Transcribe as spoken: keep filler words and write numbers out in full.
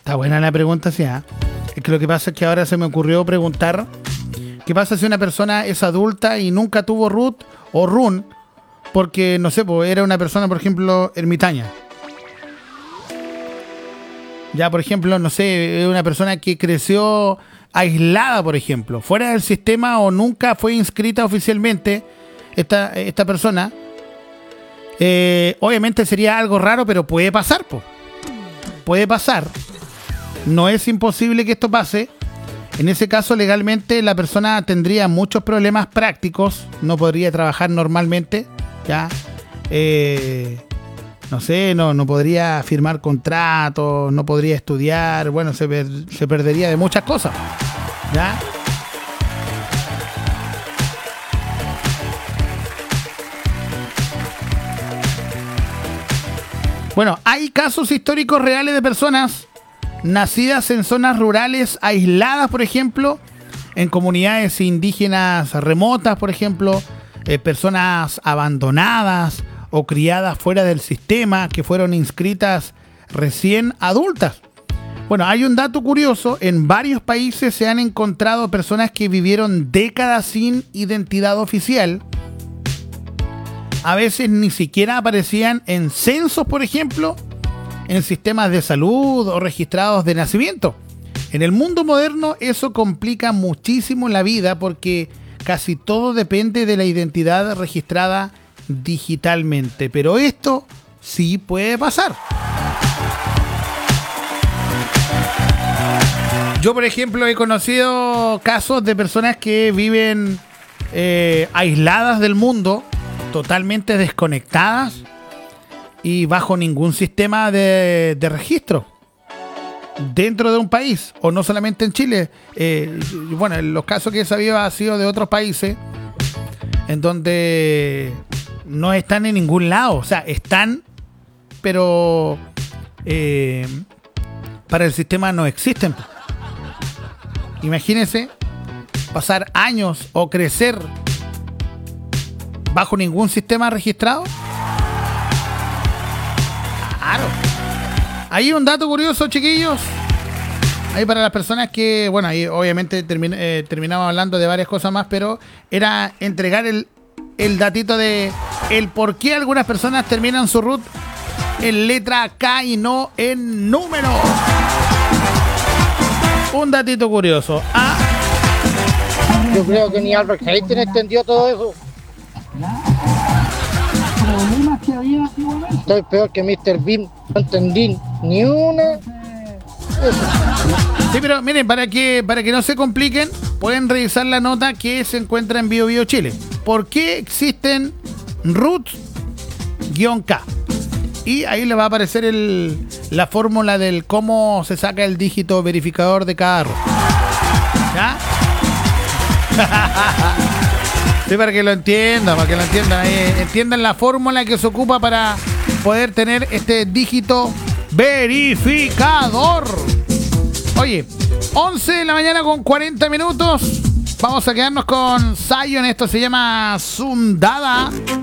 Está buena la pregunta, sí. ¿eh? Es que lo que pasa es que ahora se me ocurrió preguntar, ¿qué pasa si una persona es adulta y nunca tuvo root o run? Porque, no sé, pues era una persona, por ejemplo, ermitaña. Ya, por ejemplo, no sé, es una persona que creció aislada, por ejemplo, fuera del sistema o nunca fue inscrita oficialmente esta, esta persona. Eh, obviamente sería algo raro, pero puede pasar, pues. Puede pasar. No es imposible que esto pase. En ese caso, legalmente, la persona tendría muchos problemas prácticos. No podría trabajar normalmente. Ya. Eh, no sé, no, no podría firmar contratos, no podría estudiar. Bueno, se, per, se perdería de muchas cosas. ¿Ya? Bueno, hay casos históricos reales de personas nacidas en zonas rurales aisladas, por ejemplo, en comunidades indígenas remotas, por ejemplo, eh, personas abandonadas o criadas fuera del sistema que fueron inscritas recién adultas. Bueno, hay un dato curioso, en varios países se han encontrado personas que vivieron décadas sin identidad oficial. A veces ni siquiera aparecían en censos, por ejemplo, en sistemas de salud o registrados de nacimiento. En el mundo moderno eso complica muchísimo la vida porque casi todo depende de la identidad registrada digitalmente. Pero esto sí puede pasar. Yo, por ejemplo, he conocido casos de personas que viven eh, aisladas del mundo, totalmente desconectadas y bajo ningún sistema de, de registro dentro de un país, o no solamente en Chile. Eh, bueno, en los casos que he sabido ha sido de otros países en donde no están en ningún lado. O sea, están, pero eh, para el sistema no existen. Imagínense pasar años o crecer bajo ningún sistema registrado. Claro. Hay un dato curioso, chiquillos. Ahí para las personas que, bueno, ahí obviamente termin, eh, terminamos hablando de varias cosas más, pero era entregar el, el datito de el por qué algunas personas terminan su root en letra K y no en número. Un datito curioso. Ah. Yo creo que ni Albert Einstein entendió todo eso. Estoy peor que mister Bean. No entendí ni una. Sí, pero miren, para que, para que no se compliquen, pueden revisar la nota que se encuentra en Bio Bio Chile. ¿Por qué existen root-K? Y ahí les va a aparecer el, la fórmula del cómo se saca el dígito verificador de cada root. ¿Ya? Sí, para que lo entiendan, para que lo entiendan. Eh, entiendan la fórmula que se ocupa para poder tener este dígito verificador. Oye, once de la mañana con cuarenta minutos. Vamos a quedarnos con Zion. Esto se llama Sundada.